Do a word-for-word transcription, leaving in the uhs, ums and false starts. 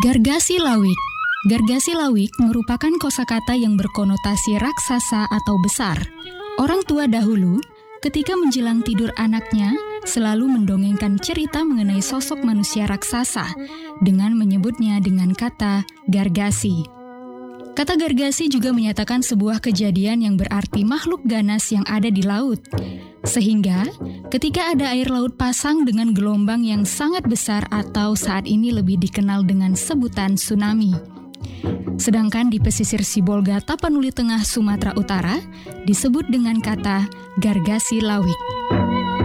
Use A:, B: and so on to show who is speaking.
A: Gargasi lawik. Gargasi lawik merupakan kosakata yang berkonotasi raksasa atau besar. Orang tua dahulu, ketika menjelang tidur anaknya, selalu mendongengkan cerita mengenai sosok manusia raksasa dengan menyebutnya dengan kata gargasi. Kata gargasi juga menyatakan sebuah kejadian yang berarti makhluk ganas yang ada di laut. Sehingga, ketika ada air laut pasang dengan gelombang yang sangat besar atau saat ini lebih dikenal dengan sebutan tsunami. Sedangkan di pesisir Sibolga Tapanuli Tengah Sumatera Utara disebut dengan kata gargasi lawik.